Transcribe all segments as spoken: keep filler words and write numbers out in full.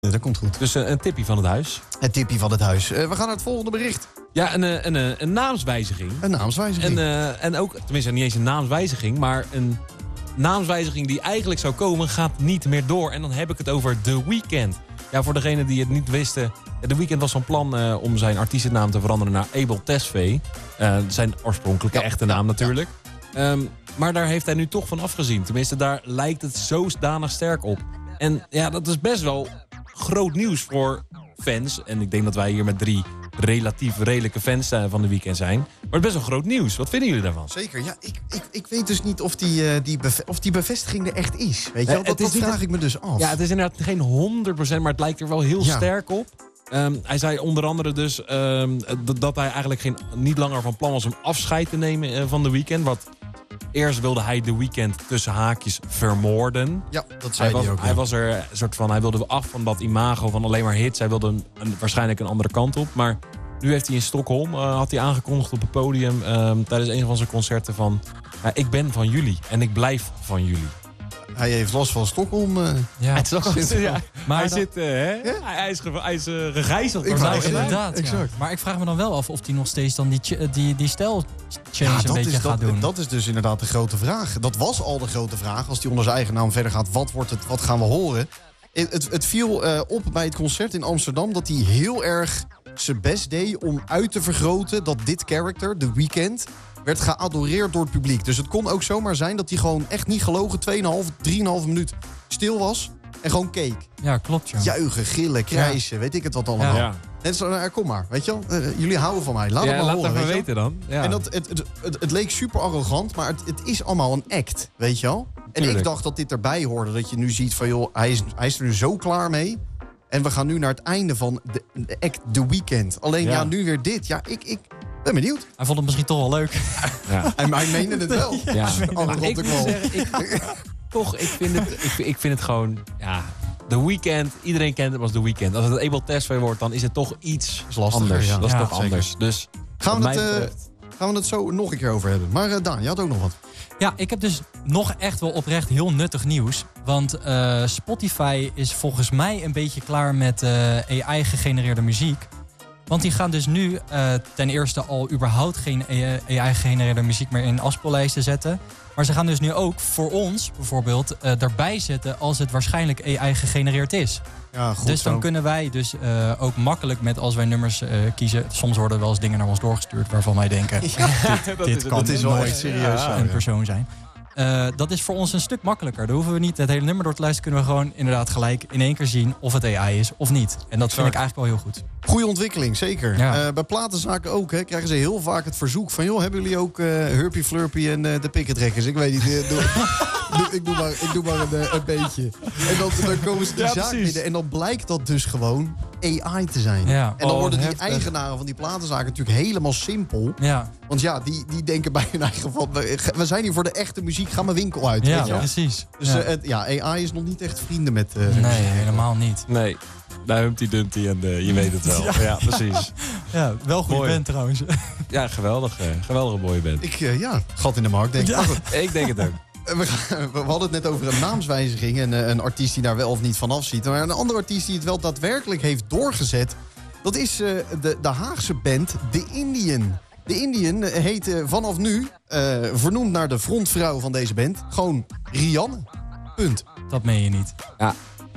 Ja, dat komt goed. Dus uh, een tippie van het huis. Het tippie van het huis. Uh, we gaan naar het volgende bericht. Ja, een, een, een, een naamswijziging. Een naamswijziging. En, uh, en ook, tenminste niet eens een naamswijziging, maar een naamswijziging die eigenlijk zou komen, gaat niet meer door. En dan heb ik het over The Weeknd. Ja, voor degenen die het niet wisten, The Weeknd was van plan uh, om zijn artiestennaam te veranderen naar Abel Tesfaye. Uh, zijn oorspronkelijke ja, echte naam ja, natuurlijk. Ja. Um, maar daar heeft hij nu toch van afgezien. Tenminste, daar lijkt het zodanig sterk op. En ja, dat is best wel groot nieuws voor fans. En ik denk dat wij hier met drie relatief redelijke fans uh, van The Weeknd zijn. Maar het is best wel groot nieuws. Wat vinden jullie daarvan? Zeker, ja. Ik, ik, ik weet dus niet of die, uh, die, beve- of die bevestiging er echt is. Weet je wel? Dat, dat vraag ik me dus af. Ja, het is inderdaad geen honderd procent, maar het lijkt er wel heel ja. sterk op. Um, hij zei onder andere dus um, d- dat hij eigenlijk geen, niet langer van plan was om afscheid te nemen uh, van The Weeknd. Wat eerst wilde hij The Weeknd tussen haakjes vermoorden. Ja, dat zei hij, hij was, ook. Hij, ja. was er een soort van, hij wilde af van dat imago van alleen maar hits. Hij wilde een, een, waarschijnlijk een andere kant op. Maar nu heeft hij in Stockholm, uh, had hij aangekondigd op het podium um, tijdens een van zijn concerten van uh, ik ben van jullie en ik blijf van jullie. Hij heeft last van Stockholm. Uh, ja, het is ja. Maar hij dan, zit, uh, hè? Ja? Hij, hij is, ge, hij is uh, gegijzeld. Ik nou, inderdaad, exact. Ja. Maar ik vraag me dan wel af of hij nog steeds dan die, die, die stijl change ja, een beetje is, gaat dat, doen. Dat is dus inderdaad de grote vraag. Dat was al de grote vraag. Als hij onder zijn eigen naam verder gaat, wat, wordt het, wat gaan we horen? Het, het, het viel uh, op bij het concert in Amsterdam dat hij heel erg zijn best deed om uit te vergroten dat dit character, The Weeknd, werd geadoreerd door het publiek. Dus het kon ook zomaar zijn dat hij gewoon echt niet gelogen tweeënhalf, drieënhalf minuut stil was en gewoon keek. Ja, klopt. Ja. Juichen, gillen, krijsen, ja. weet ik het wat allemaal. Ja. Net zo, nou, kom maar, weet je wel. Uh, jullie houden van mij, laat ja, het maar laat horen. Laat het maar weten dan. Ja. En dat, het, het, het, het leek super arrogant, maar het, het is allemaal een act, weet je wel. En Tuurlijk. Ik dacht dat dit erbij hoorde, dat je nu ziet van joh, hij is, hij is er nu zo klaar mee. En we gaan nu naar het einde van de, de act The Weeknd. Alleen ja. ja, nu weer dit. Ja, ik, ik ben benieuwd. Hij vond het misschien toch wel leuk. Ja. hij, hij meende het wel. Ja. Ja. Maar ik moet zeggen, ik, toch, ik vind, het, ik, ik vind het gewoon... Ja, The Weeknd, iedereen kent het als The Weeknd. Als het Abel Tesfaye wordt, dan is het toch iets is lastiger, anders. Ja. Dat is ja, toch zeker. anders. Dus gaan we, het, uh, gaan we het zo nog een keer over hebben. Maar uh, Daan, je had ook nog wat. Ja, ik heb dus nog echt wel oprecht heel nuttig nieuws. Want uh, Spotify is volgens mij een beetje klaar met uh, A I-gegenereerde muziek. Want die gaan dus nu uh, ten eerste al überhaupt geen A I-gegenereerde muziek meer in afspeellijsten zetten. Maar ze gaan dus nu ook voor ons bijvoorbeeld uh, erbij zetten als het waarschijnlijk A I gegenereerd is. Ja, goed dus dan zo. kunnen wij dus uh, ook makkelijk met als wij nummers uh, kiezen. Soms worden wel eens dingen naar ons doorgestuurd waarvan wij denken, ja, dit, dat dit is, kan dat is wel nooit echt serieus ja, een persoon zijn. Uh, dat is voor ons een stuk makkelijker. Dan hoeven we niet het hele nummer door te luisteren. Kunnen we gewoon inderdaad gelijk in één keer zien of het A I is of niet. En dat vind ik eigenlijk wel heel goed. Goeie ontwikkeling, zeker. Ja. Uh, bij platenzaken ook, hè, krijgen ze heel vaak het verzoek van... joh, hebben jullie ook uh, Hurpy Flurpy en uh, de Picketrekkers? Ik weet niet, uh, doe, doe, ik, doe maar, ik doe maar een, een beetje. En dan, dan komen ze die ja, zaak binnen en dan blijkt dat dus gewoon A I te zijn. Ja. En dan oh, worden die heftig. eigenaren van die platenzaken natuurlijk helemaal simpel. Ja. Want ja, die, die denken bij hun eigen van... we zijn hier voor de echte muziek, ga mijn winkel uit. Ja, weet je precies. Dus ja. Uh, het, ja, A I is nog niet echt vrienden met... Uh, nee, helemaal niet. Nee. Nou, Humpty Dumpty en uh, je weet het wel. Ja, ja precies. Ja, wel goede band trouwens. Ja, geweldig. Uh, geweldige mooie band. Ik, uh, ja, gat in de markt, denk ik. Ja. Ik denk het ook. We, gaan, we hadden het net over een naamswijziging en uh, een artiest die daar wel of niet van afziet. Maar een andere artiest die het wel daadwerkelijk heeft doorgezet... dat is uh, de, de Haagse band The Indian. The Indian heet uh, vanaf nu, uh, vernoemd naar de frontvrouw van deze band... gewoon Rianne. Punt. Dat meen je niet. Ja.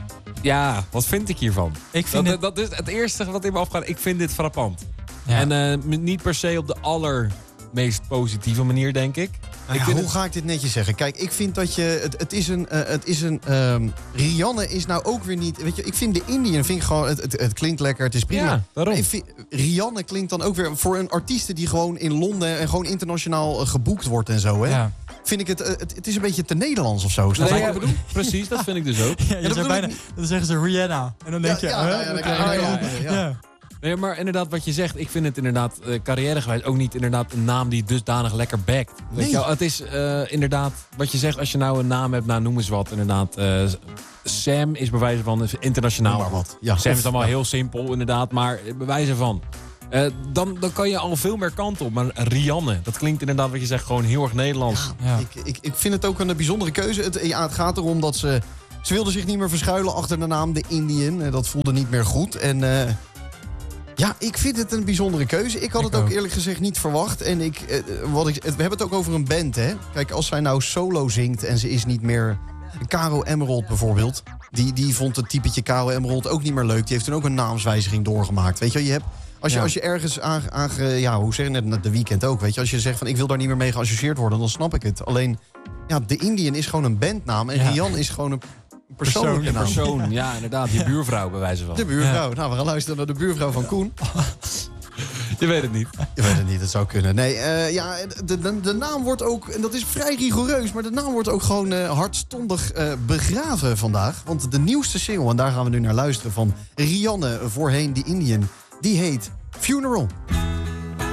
Ja, wat vind ik hiervan? Ik vind dat, het... dat is het eerste wat in me afgaat. Ik vind dit frappant. Ja. En uh, niet per se op de allermeest positieve manier, denk ik. Nou ja, ik hoe het... ga ik dit netjes zeggen? Kijk, ik vind dat je... Het, het is een... Uh, het is een um, Rianne is nou ook weer niet... Weet je, ik vind de Indian vind ik gewoon... Het, het, het klinkt lekker, het is prima. Ja, daarom. Ik vind, Rianne klinkt dan ook weer... Voor een artieste die gewoon in Londen... en gewoon internationaal uh, geboekt wordt en zo, hè? Ja. Vind ik het, uh, het... Het is een beetje te Nederlands of zo. Nee, ja, bedoel, precies, dat vind ik dus ook. Ja, je ja, bijna, dan zeggen ze Rihanna. En dan denk je... Ja, ja, ja, ja, ja, ja, ja, ja. Nee, maar inderdaad, wat je zegt, ik vind het inderdaad uh, carrièregewijs ook niet inderdaad een naam die dusdanig lekker backt. Nee. Weet je wel, het is uh, inderdaad, wat je zegt, als je nou een naam hebt, nou noem eens wat, inderdaad. Uh, Sam is bij wijze van internationaal. Maar wat. Ja, Sam of, is allemaal ja. heel simpel, inderdaad, maar bij wijze van. Uh, dan, dan kan je al veel meer kant op. Maar Rianne, dat klinkt inderdaad wat je zegt gewoon heel erg Nederlands. Ja, ja. Ik, ik, ik vind het ook een bijzondere keuze. Het, ja, het gaat erom dat ze Ze wilden zich niet meer verschuilen achter de naam The Indian. Uh, dat voelde niet meer goed. En uh, ja, ik vind het een bijzondere keuze. Ik had Ik het ook ook. eerlijk gezegd niet verwacht. En ik, uh, wat ik, we hebben het ook over een band, hè. Kijk, als zij nou solo zingt en ze is niet meer... Caro Emerald bijvoorbeeld. Die, die vond het typetje Caro Emerald ook niet meer leuk. Die heeft toen ook een naamswijziging doorgemaakt. Weet je, je hebt... Als je, Ja. als je ergens aan, aan ja, hoe zeg je net, de Weekend ook, weet je. Als je zegt van ik wil daar niet meer mee geassocieerd worden, dan snap ik het. Alleen, ja, The Indian is gewoon een bandnaam en Ja. Rian is gewoon een persoonlijke naam. Persoon, ja, inderdaad. Je buurvrouw, bij wijze van. De buurvrouw. Nou, we gaan luisteren naar de buurvrouw van Koen. Je weet het niet. Je weet het niet, het zou kunnen. Nee, uh, ja, de, de, de naam wordt ook, en dat is vrij rigoureus, maar de naam wordt ook gewoon uh, hartstondig uh, begraven vandaag. Want de nieuwste single, en daar gaan we nu naar luisteren, van Rianne, voorheen The Indian, die heet Funeral.